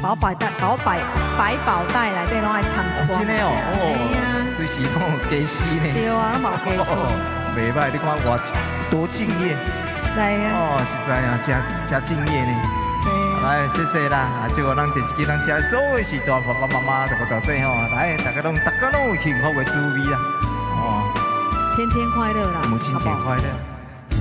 百宝袋内底拢爱藏一寡。 真的哦，随时拢有加湿呢。 对啊，冇加湿。 袂歹，你看我多敬业。 来啊。 哦，实在啊，真敬业呢。来，谢谢啦！啊，祝咱第一季咱遮所有是大爸爸妈妈、大哥大姐吼，来，大家拢有幸福的滋味啦。哦， 天天快乐啦， 母亲节快乐！